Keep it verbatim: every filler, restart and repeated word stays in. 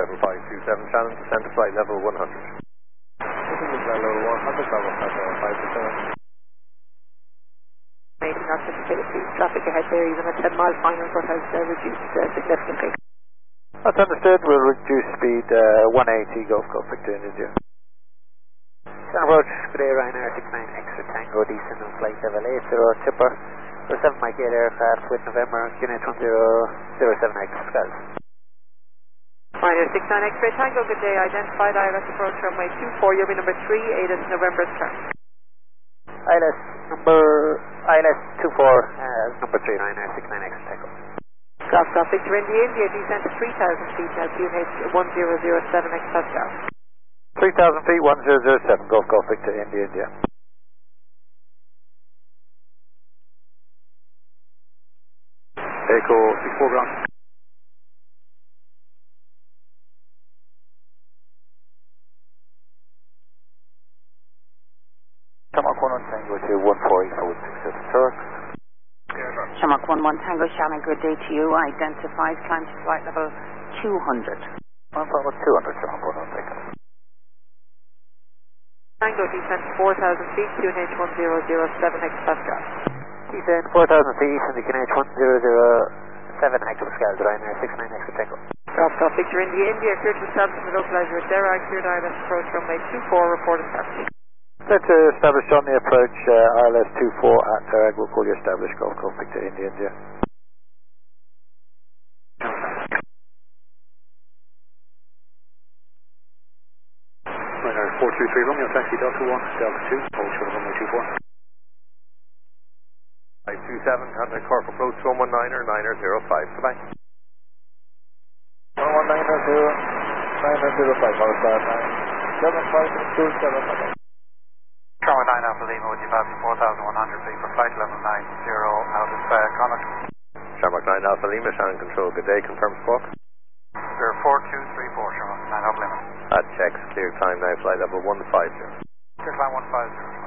seven five two seven, Shannon, descend to flight level one hundred. This is level one hundred, level five two seven. Making our sensitivity. Traffic ahead there, even at ten mile final, but has uh, reduced uh, significantly. That's understood. We'll reduce speed uh, one eighty, Gulf Gulf Victor India. Center approach, good day, Ryanair six nine Extra Tango, decent on flight level eight zero, chipper. The seven Mike eight aircraft with November, Guinea one zero zero seven X, Skies. Ryanair six nine X-ray Tango, good day, identified I L S approach runway two four, you'll be number three, A D I S November's turn. I L S number, I L S two four, uh, number three, Ryanair six nine Extra Tango. Golf Golf Victor India, India, descent to three thousand feet, now Q N H one zero zero seven X Pascal. three thousand feet, one zero zero seven, Gulf Gulf Victor India, India. Echo six four ground. Shamrock one one Tango to one four eight four six seven Turks. Shamrock one one Tango, Shannon, good day to you. Identified, climb to flight level two hundred. one four two hundred, Shamrock one one Tango. Tango, descent to four thousand feet, Q N H one zero zero seven X Pascal. Descent four thousand feet in the Q N H one zero zero seven X Pascal, Ryanair six nine Extra Tango. Golf Golf Victor India, India, cleared to establish the localizer at Dera, cleared I L S approach runway two four, reported taxi. Let's uh, establish on the approach, uh, I L S two four at Derag, we'll call you established, Golf Golf Victor India, India. Ryanair four two three, Romeo, taxi Delta one, Delta two, hold short of runway two four. five two seven, contact Cork approach one one nine er, niner zero five, goodbye. one one nine zero, nine zero five, our star nine, seven five two seven. Tower nine Alpha Lima, would you pass me four thousand one hundred feet for flight level nine zero out of uh, Connacht? Shamrock nine Alpha Lima, Shannon Control, good day, confirm squawk. We're four two three four, Shamrock nine Alpha Lima. That checks, clear time now, flight level one five zero. Clear climb one five zero.